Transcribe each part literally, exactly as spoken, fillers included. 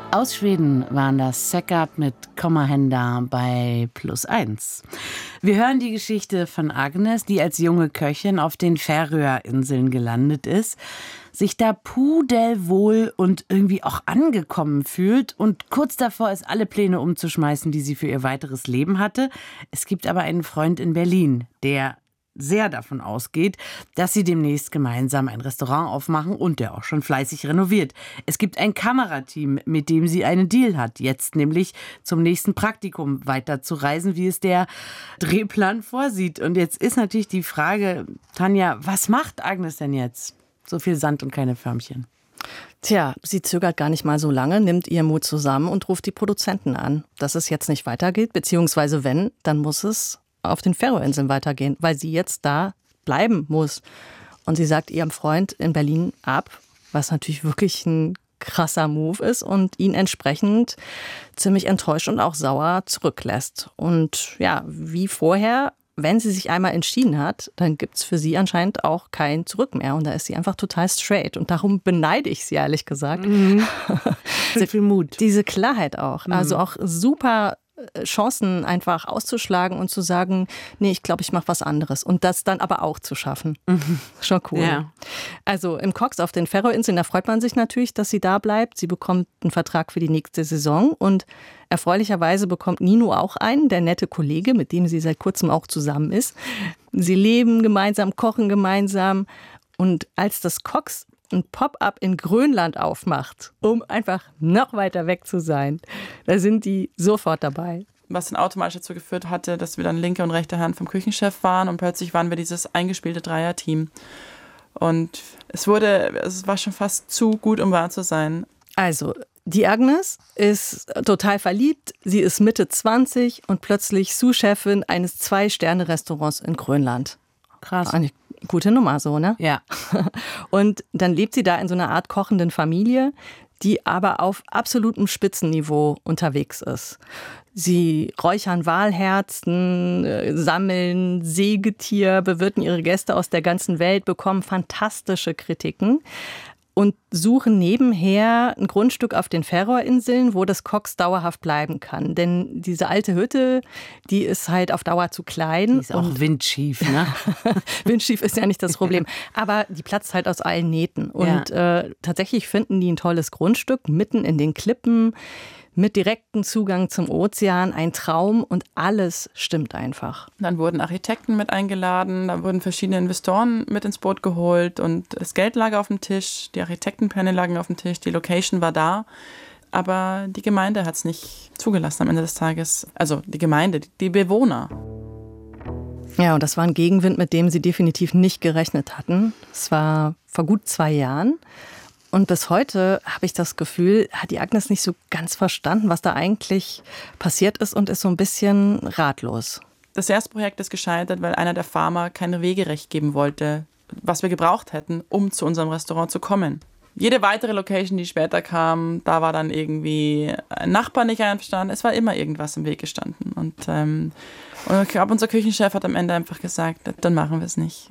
Aus Schweden waren das Säckert mit Komahenda bei Plus eins. Wir hören die Geschichte von Agnes, die als junge Köchin auf den Färöerinseln gelandet ist, sich da pudelwohl und irgendwie auch angekommen fühlt und kurz davor ist, alle Pläne umzuschmeißen, die sie für ihr weiteres Leben hatte. Es gibt aber einen Freund in Berlin, der sehr davon ausgeht, dass sie demnächst gemeinsam ein Restaurant aufmachen und der auch schon fleißig renoviert. Es gibt ein Kamerateam, mit dem sie einen Deal hat, jetzt nämlich zum nächsten Praktikum weiterzureisen, wie es der Drehplan vorsieht. Und jetzt ist natürlich die Frage, Tanja, was macht Agnes denn jetzt? So viel Sand und keine Förmchen. Tja, sie zögert gar nicht mal so lange, nimmt ihren Mut zusammen und ruft die Produzenten an, dass es jetzt nicht weitergeht, beziehungsweise wenn, dann muss es auf den Färöerinseln weitergehen, weil sie jetzt da bleiben muss. Und sie sagt ihrem Freund in Berlin ab, was natürlich wirklich ein krasser Move ist und ihn entsprechend ziemlich enttäuscht und auch sauer zurücklässt. Und ja, wie vorher, wenn sie sich einmal entschieden hat, dann gibt es für sie anscheinend auch kein Zurück mehr. Und da ist sie einfach total straight. Und darum beneide ich sie, ehrlich gesagt. Mhm. Sehr viel Mut. Diese Klarheit auch. Mhm. Also auch super Chancen einfach auszuschlagen und zu sagen, nee, ich glaube, ich mache was anderes. Und das dann aber auch zu schaffen. Mhm. Schon cool. Ja. Also im Cox auf den Färöerinseln, da freut man sich natürlich, dass sie da bleibt. Sie bekommt einen Vertrag für die nächste Saison und erfreulicherweise bekommt Nino auch einen, der nette Kollege, mit dem sie seit kurzem auch zusammen ist. Sie leben gemeinsam, kochen gemeinsam und als das Cox ein Pop-up in Grönland aufmacht, um einfach noch weiter weg zu sein, da sind die sofort dabei. Was dann automatisch dazu geführt hatte, dass wir dann linke und rechte Hand vom Küchenchef waren und plötzlich waren wir dieses eingespielte Dreierteam. Und es wurde, es war schon fast zu gut, um wahr zu sein. Also, die Agnes ist total verliebt, sie ist Mitte zwanzig und plötzlich Sous-Chefin eines Zwei-Sterne-Restaurants in Grönland. Krass. Eine gute Nummer so, ne? Ja. Und dann lebt sie da in so einer Art kochenden Familie, die aber auf absolutem Spitzenniveau unterwegs ist. Sie räuchern Walherzen, sammeln Sägetier, bewirten ihre Gäste aus der ganzen Welt, bekommen fantastische Kritiken und suchen nebenher ein Grundstück auf den Färöerinseln, wo das Cox dauerhaft bleiben kann. Denn diese alte Hütte, die ist halt auf Dauer zu klein. Die ist auch und windschief, ne? Windschief ist ja nicht das Problem. Aber die platzt halt aus allen Nähten. Und ja. äh, tatsächlich finden die ein tolles Grundstück mitten in den Klippen mit direktem Zugang zum Ozean, ein Traum und alles stimmt einfach. Dann wurden Architekten mit eingeladen, da wurden verschiedene Investoren mit ins Boot geholt und das Geld lag auf dem Tisch, die Architektenpläne lagen auf dem Tisch, die Location war da, aber die Gemeinde hat es nicht zugelassen am Ende des Tages. Also die Gemeinde, die Bewohner. Ja, und das war ein Gegenwind, mit dem sie definitiv nicht gerechnet hatten. Es war vor gut zwei Jahren. Und bis heute habe ich das Gefühl, hat die Agnes nicht so ganz verstanden, was da eigentlich passiert ist und ist so ein bisschen ratlos. Das erste Projekt ist gescheitert, weil einer der Farmer kein Wegerecht geben wollte, was wir gebraucht hätten, um zu unserem Restaurant zu kommen. Jede weitere Location, die später kam, da war dann irgendwie ein Nachbar nicht einverstanden. Es war immer irgendwas im Weg gestanden. Und, ähm, und ich glaube, unser Küchenchef hat am Ende einfach gesagt, dann machen wir es nicht.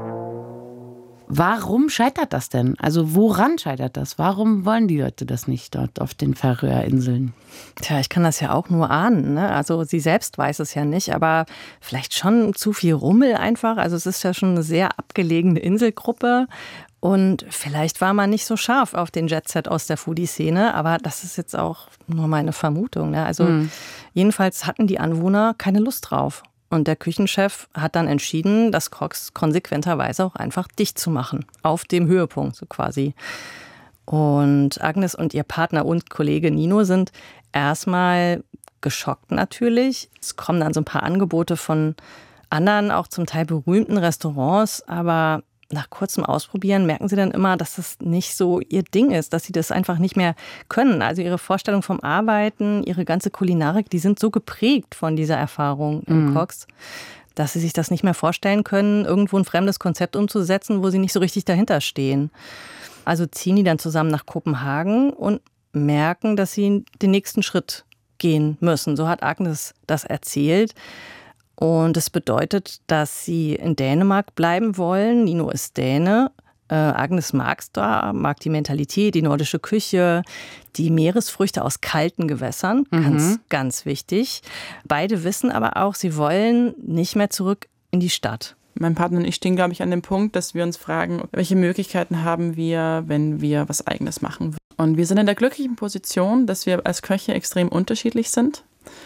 Warum scheitert das denn? Also woran scheitert das? Warum wollen die Leute das nicht dort auf den Färöerinseln? Tja, ich kann das ja auch nur ahnen, ne? Also sie selbst weiß es ja nicht, aber vielleicht schon zu viel Rummel einfach. Also es ist ja schon eine sehr abgelegene Inselgruppe. Und vielleicht war man nicht so scharf auf den Jetset aus der Foodie-Szene, aber das ist jetzt auch nur meine Vermutung, ne? Also mhm. jedenfalls hatten die Anwohner keine Lust drauf. Und der Küchenchef hat dann entschieden, das Cox konsequenterweise auch einfach dicht zu machen. Auf dem Höhepunkt so quasi. Und Agnes und ihr Partner und Kollege Nino sind erstmal geschockt natürlich. Es kommen dann so ein paar Angebote von anderen, auch zum Teil berühmten Restaurants. Aber nach kurzem Ausprobieren merken sie dann immer, dass das nicht so ihr Ding ist, dass sie das einfach nicht mehr können. Also ihre Vorstellung vom Arbeiten, ihre ganze Kulinarik, die sind so geprägt von dieser Erfahrung im mhm. Cox, dass sie sich das nicht mehr vorstellen können, irgendwo ein fremdes Konzept umzusetzen, wo sie nicht so richtig dahinter stehen. Also ziehen die dann zusammen nach Kopenhagen und merken, dass sie den nächsten Schritt gehen müssen. So hat Agnes das erzählt. Und es bedeutet, dass sie in Dänemark bleiben wollen. Nino ist Däne. Äh, Agnes mag's da, mag die Mentalität, die nordische Küche, die Meeresfrüchte aus kalten Gewässern, mhm. ganz, ganz wichtig. Beide wissen aber auch, sie wollen nicht mehr zurück in die Stadt. Mein Partner und ich stehen, glaube ich, an dem Punkt, dass wir uns fragen, welche Möglichkeiten haben wir, wenn wir was Eigenes machen. Und wir sind in der glücklichen Position, dass wir als Köche extrem unterschiedlich sind.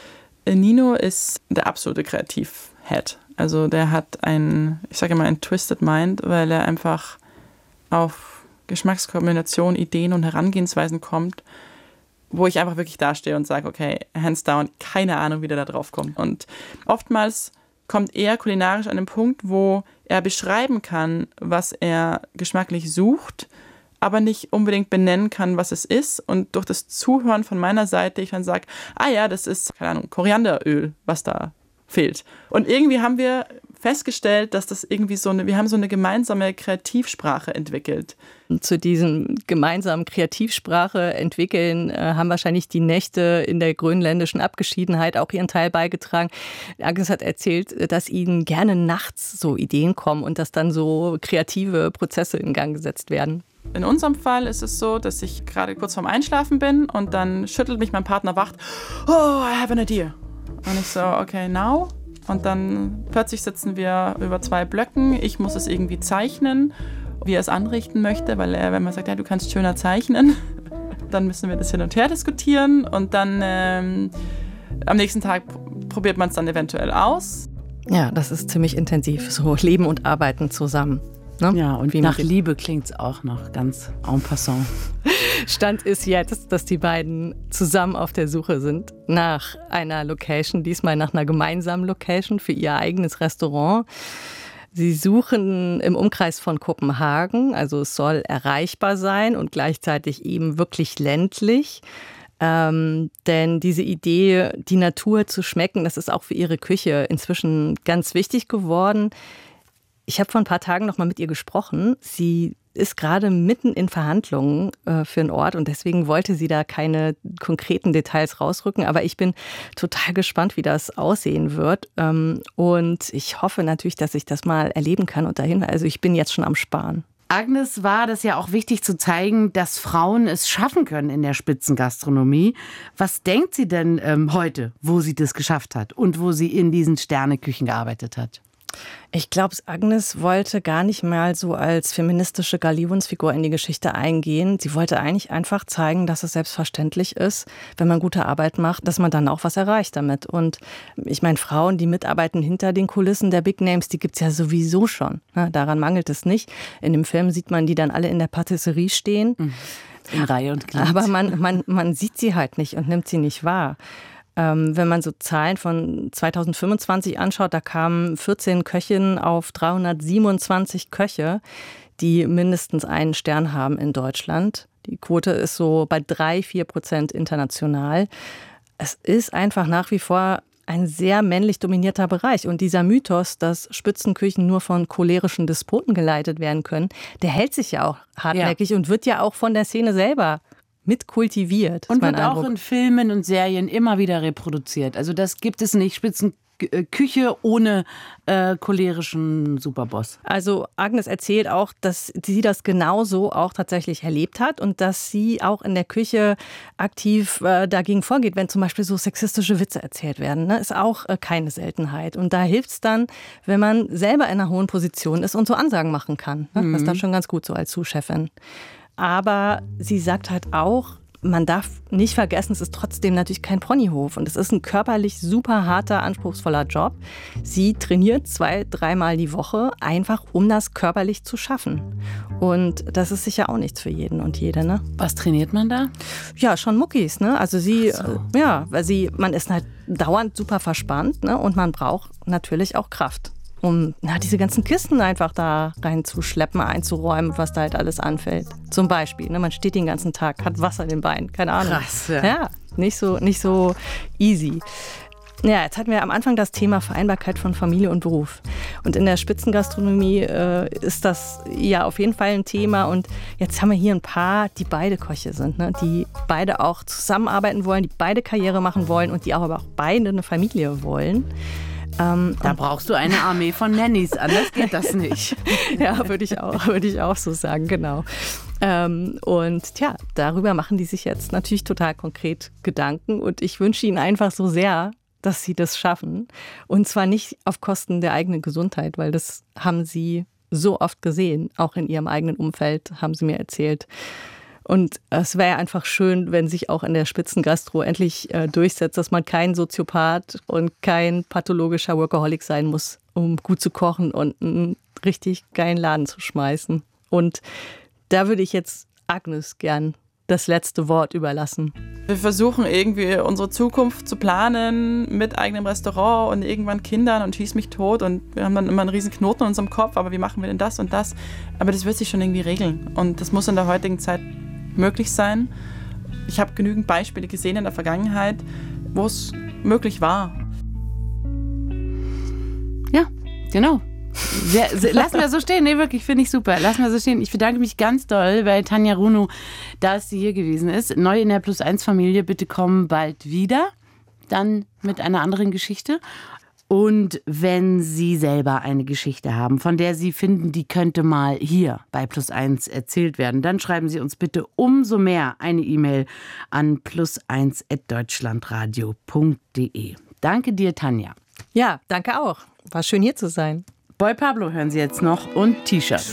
Nino ist der absolute Kreativhead. Also der hat ein, ich sage immer, ein Twisted Mind, weil er einfach auf Geschmackskombinationen, Ideen und Herangehensweisen kommt, wo ich einfach wirklich dastehe und sage, okay, hands down, keine Ahnung, wie der da drauf kommt. Und oftmals kommt er kulinarisch an den Punkt, wo er beschreiben kann, was er geschmacklich sucht, aber nicht unbedingt benennen kann, was es ist. Und durch das Zuhören von meiner Seite ich dann sage, ah ja, das ist, keine Ahnung, Korianderöl, was da fehlt. Und irgendwie haben wir festgestellt, dass das irgendwie so eine, wir haben so eine gemeinsame Kreativsprache entwickelt. Zu diesem gemeinsamen Kreativsprache entwickeln äh, haben wahrscheinlich die Nächte in der grönländischen Abgeschiedenheit auch ihren Teil beigetragen. Agnes hat erzählt, dass ihnen gerne nachts so Ideen kommen und dass dann so kreative Prozesse in Gang gesetzt werden. In unserem Fall ist es so, dass ich gerade kurz vorm Einschlafen bin und dann schüttelt mich mein Partner wacht. Oh, I have an idea. Und ich so, okay, now? Und dann plötzlich sitzen wir über zwei Blöcken. Ich muss es irgendwie zeichnen, wie er es anrichten möchte, weil er, wenn man sagt, ja, du kannst schöner zeichnen, dann müssen wir das hin und her diskutieren. Und dann ähm, am nächsten Tag probiert man es dann eventuell aus. Ja, das ist ziemlich intensiv, so Leben und Arbeiten zusammen. Ne? Ja, und wie nach Liebe klingt es auch noch ganz en passant. Stand ist jetzt, dass die beiden zusammen auf der Suche sind nach einer Location, diesmal nach einer gemeinsamen Location für ihr eigenes Restaurant. Sie suchen im Umkreis von Kopenhagen, also es soll erreichbar sein und gleichzeitig eben wirklich ländlich. Ähm, denn diese Idee, die Natur zu schmecken, das ist auch für ihre Küche inzwischen ganz wichtig geworden. Ich habe vor ein paar Tagen noch mal mit ihr gesprochen. Sie ist gerade mitten in Verhandlungen äh, für einen Ort und deswegen wollte sie da keine konkreten Details rausrücken. Aber ich bin total gespannt, wie das aussehen wird. Ähm, und ich hoffe natürlich, dass ich das mal erleben kann und dahin. Also ich bin jetzt schon am Sparen. Agnes war das ja auch wichtig zu zeigen, dass Frauen es schaffen können in der Spitzengastronomie. Was denkt sie denn ähm, heute, wo sie das geschafft hat und wo sie in diesen Sterneküchen gearbeitet hat? Ich glaube, Agnes wollte gar nicht mal so als feministische Galionsfigur in die Geschichte eingehen. Sie wollte eigentlich einfach zeigen, dass es selbstverständlich ist, wenn man gute Arbeit macht, dass man dann auch was erreicht damit. Und ich meine, Frauen, die mitarbeiten hinter den Kulissen der Big Names, die gibt es ja sowieso schon. Ne? Daran mangelt es nicht. In dem Film sieht man die dann alle in der Patisserie stehen. In Reihe und Glied. Aber man, man, man sieht sie halt nicht und nimmt sie nicht wahr. Ähm, wenn man so Zahlen von zweitausendfünfundzwanzig anschaut, da kamen vierzehn Köchinnen auf dreihundertsiebenundzwanzig Köche, die mindestens einen Stern haben in Deutschland. Die Quote ist so bei drei, vier Prozent international. Es ist einfach nach wie vor ein sehr männlich dominierter Bereich. Und dieser Mythos, dass Spitzenküchen nur von cholerischen Despoten geleitet werden können, der hält sich ja auch hartnäckig ja. und wird ja auch von der Szene selber mit kultiviert. Und wird auch in Filmen und Serien immer wieder reproduziert. Also das gibt es nicht. Spitzenküche ohne äh, cholerischen Superboss. Also Agnes erzählt auch, dass sie das genauso auch tatsächlich erlebt hat und dass sie auch in der Küche aktiv äh, dagegen vorgeht, wenn zum Beispiel so sexistische Witze erzählt werden. Ne? Ist auch äh, keine Seltenheit. Und da hilft es dann, wenn man selber in einer hohen Position ist und so Ansagen machen kann. Ne? Mhm. Das ist dann schon ganz gut so als Sous-Chefin. Aber sie sagt halt auch, man darf nicht vergessen, es ist trotzdem natürlich kein Ponyhof und es ist ein körperlich super harter, anspruchsvoller Job. Sie trainiert zwei, dreimal die Woche, einfach um das körperlich zu schaffen. Und das ist sicher auch nichts für jeden und jede, ne? Was trainiert man da? Ja, schon Muckis, ne? Also sie, Ach so. ja, weil sie, man ist halt dauernd super verspannt, ne? Und man braucht natürlich auch Kraft, um na, diese ganzen Kisten einfach da reinzuschleppen, einzuräumen, was da halt alles anfällt. Zum Beispiel, ne, man steht den ganzen Tag, hat Wasser in den Beinen, keine Ahnung. Krass, ja. Ja, nicht so, nicht so easy. Ja, jetzt hatten wir am Anfang das Thema Vereinbarkeit von Familie und Beruf. Und in der Spitzengastronomie äh, ist das ja auf jeden Fall ein Thema. Und jetzt haben wir hier ein paar, die beide Köche sind, ne? Die beide auch zusammenarbeiten wollen, die beide Karriere machen wollen und die auch aber auch beide eine Familie wollen. Ähm, da brauchst du eine Armee von Nannies, anders geht das nicht. Ja, würde ich auch, würde ich auch so sagen, genau. Ähm, und tja, darüber machen die sich jetzt natürlich total konkret Gedanken und ich wünsche ihnen einfach so sehr, dass sie das schaffen. Und zwar nicht auf Kosten der eigenen Gesundheit, weil das haben sie so oft gesehen, auch in ihrem eigenen Umfeld, haben sie mir erzählt. Und es wäre einfach schön, wenn sich auch in der Spitzengastro endlich äh, durchsetzt, dass man kein Soziopath und kein pathologischer Workaholic sein muss, um gut zu kochen und einen richtig geilen Laden zu schmeißen. Und da würde ich jetzt Agnes gern das letzte Wort überlassen. Wir versuchen irgendwie unsere Zukunft zu planen mit eigenem Restaurant und irgendwann Kindern und schieß mich tot und wir haben dann immer einen riesen Knoten in unserem Kopf, aber wie machen wir denn das und das? Aber das wird sich schon irgendwie regeln und das muss in der heutigen Zeit möglich sein. Ich habe genügend Beispiele gesehen in der Vergangenheit, wo es möglich war. Ja, genau. Sehr, sehr, lassen wir so stehen. Nee, wirklich, finde ich super. Lassen wir so stehen. Ich bedanke mich ganz doll bei Tanja Runo, dass sie hier gewesen ist. Neu in der Plus eins Familie, bitte kommen bald wieder. Dann mit einer anderen Geschichte. Und wenn Sie selber eine Geschichte haben, von der Sie finden, die könnte mal hier bei Plus eins erzählt werden, dann schreiben Sie uns bitte umso mehr eine E-Mail an plus eins at deutschlandradio punkt de. Danke dir, Tanja. Ja, danke auch. War schön hier zu sein. Boy Pablo hören Sie jetzt noch und T-Shirt.